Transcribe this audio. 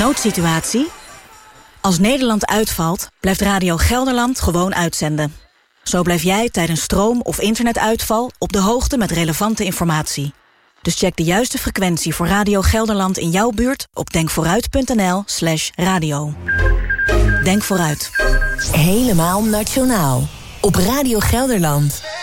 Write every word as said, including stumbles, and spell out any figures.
Noodsituatie? Als Nederland uitvalt, blijft Radio Gelderland gewoon uitzenden. Zo blijf jij tijdens stroom- of internetuitval op de hoogte met relevante informatie. Dus check de juiste frequentie voor Radio Gelderland in jouw buurt op denkvooruit.nl slash radio. Denk vooruit. Helemaal nationaal. Op Radio Gelderland.